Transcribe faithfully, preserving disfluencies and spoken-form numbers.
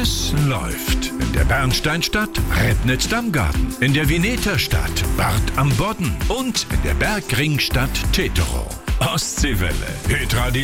Es läuft. In der Bernsteinstadt Rednitz-Damgarten, in der Veneterstadt Bad am Bodden und in der Bergringstadt Teterow. Ostseewelle. Hitradio